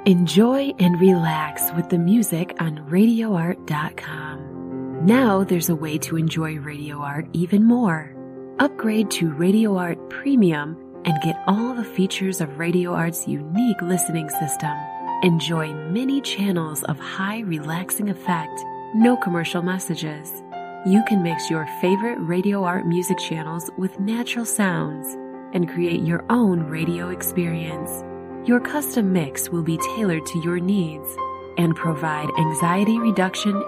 Enjoy and relax with the music on RadioArt.com. Now there's a way to enjoy Radio Art even more. Upgrade to Radio Art Premium and get all the features of Radio Art's unique listening system. Enjoy many channels of high relaxing effect, no commercial messages. You can mix your favorite Radio Art music channels with natural sounds and create your own radio experience. Your custom mix will be tailored to your needs and provide anxiety reduction